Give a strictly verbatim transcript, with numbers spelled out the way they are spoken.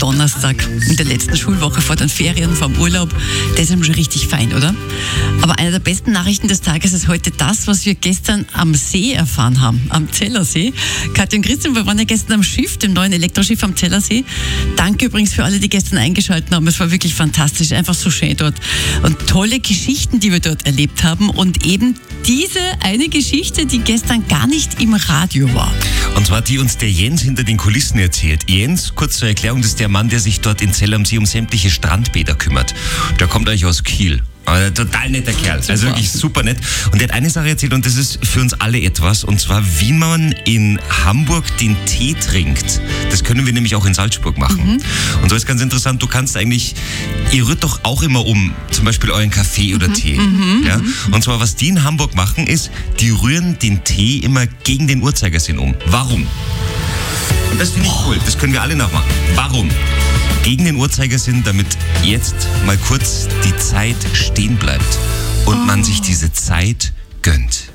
Donnerstag in der letzten Schulwoche vor den Ferien, vor dem Urlaub. Das ist schon richtig fein, oder? Aber eine der besten Nachrichten des Tages ist heute das, was wir gestern am See erfahren haben, am Zellersee. Katja und Christian, wir waren ja gestern am Schiff, dem neuen Elektroschiff am Zellersee. Danke übrigens für alle, die gestern eingeschaltet haben. Es war wirklich fantastisch, einfach so schön dort. Und tolle Geschichten, die wir dort erlebt haben. Und eben diese eine Geschichte, die gestern gar nicht im Radio war. Und zwar die uns der Jens hinter den Kulissen erzählt. Jens, kurz zur Erklärung, das ist der Mann, der sich dort in Zell am See um sämtliche Strandbäder kümmert. Der kommt eigentlich aus Kiel. Aber total netter Kerl, super. Also wirklich super nett. Und er hat eine Sache erzählt und das ist für uns alle etwas, und zwar wie man in Hamburg den Tee trinkt. Das können wir nämlich auch in Salzburg machen. Mhm. Und so ist ganz interessant, du kannst eigentlich, ihr rührt doch auch immer um, zum Beispiel euren Kaffee oder mhm. Tee. Mhm. Ja? Und zwar was die in Hamburg machen ist, die rühren den Tee immer gegen den Uhrzeigersinn um. Warum? Und das finde ich cool, das können wir alle nachmachen. Warum? Gegen den Uhrzeigersinn, damit jetzt mal kurz die Zeit stehen bleibt und oh. man sich diese Zeit gönnt.